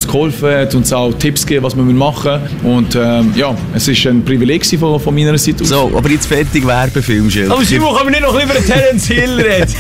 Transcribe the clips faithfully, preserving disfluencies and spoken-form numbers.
geholfen, hat uns auch Tipps gegeben, was wir machen müssen. Und ähm, ja, es war ein Privileg von, von meiner Seite aus. So, aber jetzt fertig Werbefilmschild. Aber Simon, können wir nicht noch über den Terence Hill reden?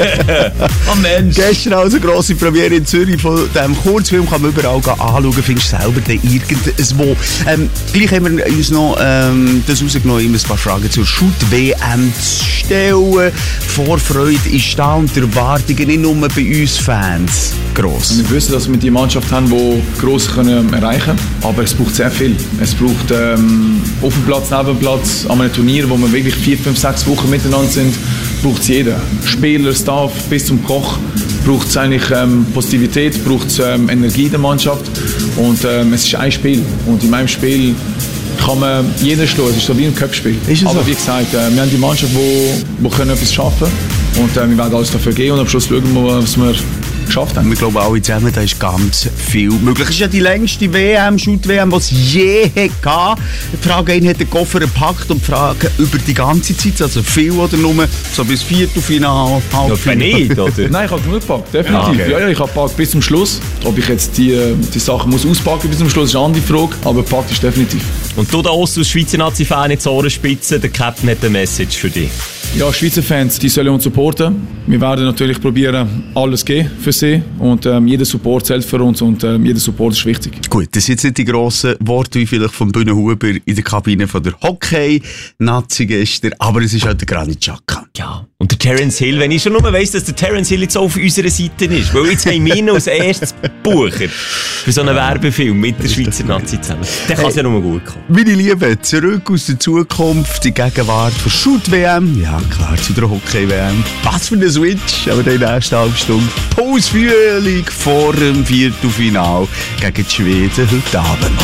Oh Mensch. Gestern also eine grosse Premiere in Zürich von diesem Kurzfilm, kann man überall anschauen, findest du selber dann irgendwo. Ähm, gleich haben wir uns noch ähm, das rausgenommen, immer ein paar Fragen zur Shoot-W M zu stellen. Vorfreude ist da und die Erwartungen nicht nur bei uns Fans gross. Wir wissen, dass wir die Mannschaft haben, die gross können erreichen können, aber es braucht sehr viel. Es braucht ähm, auf dem Platz, neben dem Platz, an einem Turnier, wo wir wirklich vier, fünf, sechs Wochen miteinander sind, braucht es jeder. Spieler, Staff, bis zum Koch braucht es eigentlich ähm, Positivität, braucht es ähm, Energie in der Mannschaft und ähm, es ist ein Spiel und in meinem Spiel kann man jeden schlagen, es ist so wie ein Cup-Spiel. Aber so? Wie gesagt, äh, wir haben die Mannschaft, die etwas schaffen können und äh, wir werden alles dafür geben und am Schluss schauen wir, was wir geschafft haben. Wir glauben alle zusammen, da ist ganz viel möglich. Es ist ja die längste W M, Shoot-W M, die es je gab. Die Frage ein, hat den Koffer gepackt und die Frage über die ganze Zeit, also viel oder nur so bis Viertelfinale, Halbfinale? Ja, nicht, oder? Nein, ich habe genug gepackt, definitiv. Ah, okay. Ja, ja, ich habe gepackt bis zum Schluss. Ob ich jetzt die, die Sachen muss auspacken bis zum Schluss, ist eine andere Frage, aber gepackt ist definitiv. Und du da als Schweizer Nazi-Fan jetzt Ohrenspitzen, der Captain hat eine Message für dich. Ja, Schweizer Fans, die sollen uns supporten. Wir werden natürlich probieren, alles geben für sie. Und ähm, jeder Support zählt für uns und ähm, jeder Support ist wichtig. Gut, das sind jetzt nicht die grossen Worte wie vielleicht von Bühne Huber in der Kabine von der Hockey-Nazi gestern, aber es ist halt der Granit Xhaka. Ja, und der Terence Hill, wenn ich schon nur weiss, dass der Terence Hill jetzt auf unserer Seite ist, weil jetzt haben wir ihn als erstes Bucher für so einen Werbefilm mit der Schweizer Nazi zusammen. Dann kann es hey, ja nur gut kommen. Meine Lieben, zurück aus der Zukunft, die Gegenwart von Shoot-W M. Ja, klar, zu der Hockey-W M. Was für ein Switch, aber dann in der nächsten halben Stunde. Pause-Fühlung vor dem Viertelfinale gegen die Schweden heute Abend.